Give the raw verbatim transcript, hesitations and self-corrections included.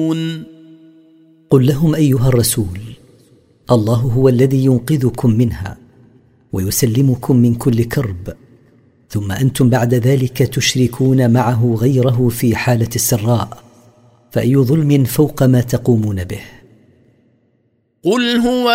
قل لهم أيها الرسول: الله هو الذي ينقذكم منها ويسلمكم من كل كرب، ثم أنتم بعد ذلك تشركون معه غيره في حالة السراء، فأي ظلم فوق ما تقومون به. قل هو